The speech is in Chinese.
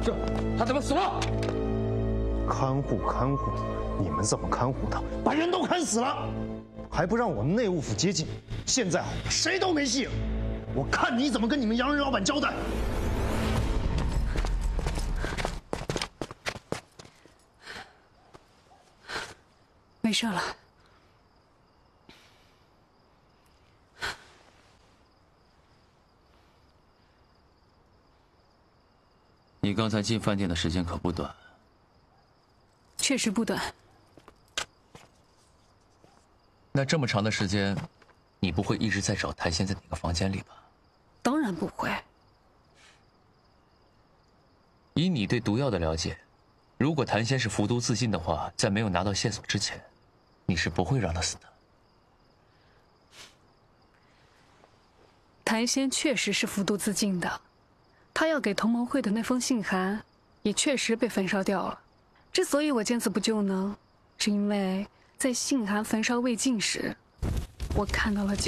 这他怎么死了？ 看护，你们怎么看护他？把人都看死了，还不让我们内务府接近。现在谁都没戏了，我看你怎么跟你们洋人老板交代。 没事了。 你刚才进饭店的时间可不短。 确实不短。 那这么长的时间，你不会一直在找谭仙在哪个房间里吧？ 当然不会。 以你对毒药的了解，如果谭仙是服毒自尽的话，在没有拿到线索之前，你是不会让他死的。 谭仙确实是服毒自尽的，他要给同盟会的那封信函，也确实被焚烧掉了。之所以我见死不救呢，是因为在信函焚烧未尽时，我看到了